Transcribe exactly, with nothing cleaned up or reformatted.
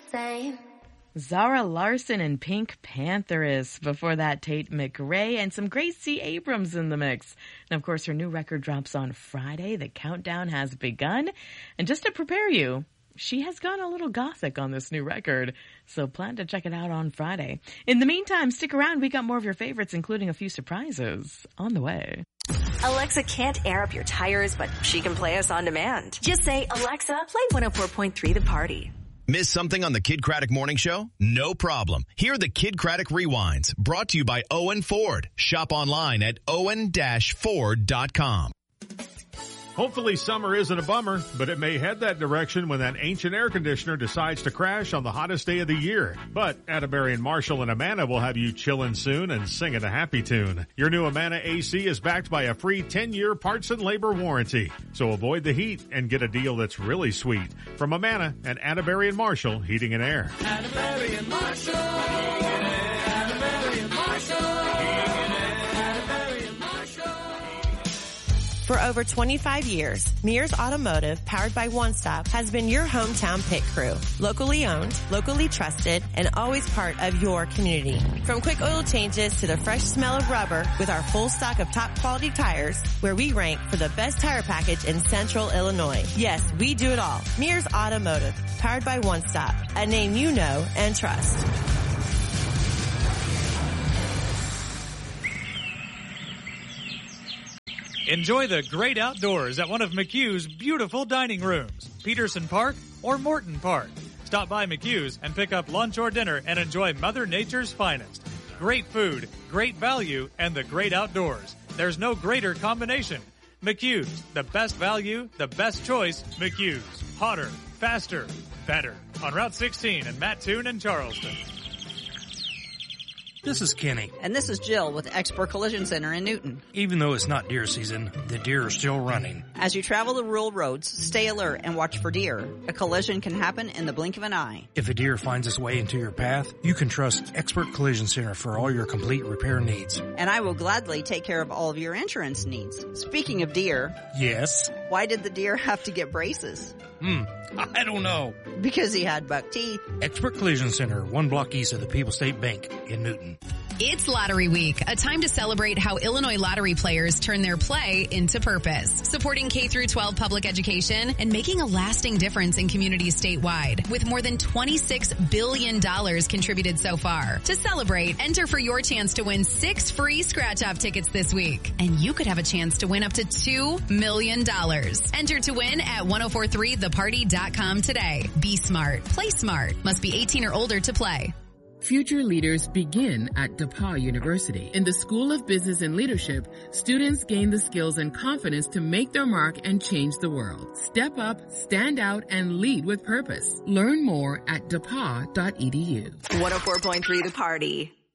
same. Zara Larsson and Pink Pantheress. Before that, Tate McRae and some Gracie Abrams in the mix. And of course, her new record drops on Friday. The countdown has begun. And just to prepare you, she has gone a little gothic on this new record, so plan to check it out on Friday. In the meantime, stick around. We got more of your favorites, including a few surprises on the way. Alexa can't air up your tires, but she can play us on demand. Just say, Alexa, play one oh four point three The Party. Miss something on the Kid Craddock Morning Show? No problem. Here are the Kid Craddock Rewinds, brought to you by Owen Ford. Shop online at owen dash ford dot com. Hopefully summer isn't a bummer, but it may head that direction when that ancient air conditioner decides to crash on the hottest day of the year. But Atterbury and Marshall and Amana will have you chillin' soon and singing a happy tune. Your new Amana A C is backed by a free ten-year parts and labor warranty. So avoid the heat and get a deal that's really sweet. From Amana and Atterbury and Marshall Heating and Air. Atterbury and Marshall. Atterbury and Marshall. For over twenty-five years, Mears Automotive, powered by One Stop, has been your hometown pit crew. Locally owned, locally trusted, and always part of your community. From quick oil changes to the fresh smell of rubber, with our full stock of top quality tires, where we rank for the best tire package in Central Illinois. Yes, we do it all. Mears Automotive, powered by One Stop, a name you know and trust. Enjoy the great outdoors at one of McHugh's beautiful dining rooms, Peterson Park or Morton Park. Stop by McHugh's and pick up lunch or dinner and enjoy Mother Nature's finest. Great food, great value, and the great outdoors. There's no greater combination. McHugh's, the best value, the best choice, McHugh's. Hotter, faster, better. On Route sixteen in Mattoon and Charleston. This is Kenny. And this is Jill with Expert Collision Center in Newton. Even though it's not deer season, the deer are still running. As you travel the rural roads, stay alert and watch for deer. A collision can happen in the blink of an eye. If a deer finds its way into your path, you can trust Expert Collision Center for all your complete repair needs. And I will gladly take care of all of your insurance needs. Speaking of deer. Yes? Why did the deer have to get braces? Hmm, I don't know. Because he had buck teeth. Expert Collision Center, one block east of the People's State Bank in Newton. It's Lottery Week, a time to celebrate how Illinois lottery players turn their play into purpose, supporting K through twelve public education and making a lasting difference in communities statewide, with more than twenty-six billion dollars contributed so far. To celebrate, enter for your chance to win six free scratch-off tickets this week, and you could have a chance to win up to two million dollars. Enter to win at ten forty-three the party dot com today. Be smart. Play smart. Must be eighteen or older to play. Future leaders begin at DePauw University. In the School of Business and Leadership, students gain the skills and confidence to make their mark and change the world. Step up, stand out, and lead with purpose. Learn more at depaw dot e d u. one oh four point three The Party.